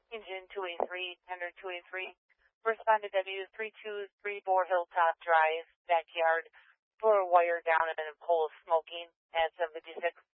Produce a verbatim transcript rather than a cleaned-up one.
Engine two eighty-three, tender two eighty-three. Respond to W three two three four Hilltop Drive, backyard. Floor wire down and a pole smoking at seven fifty-six.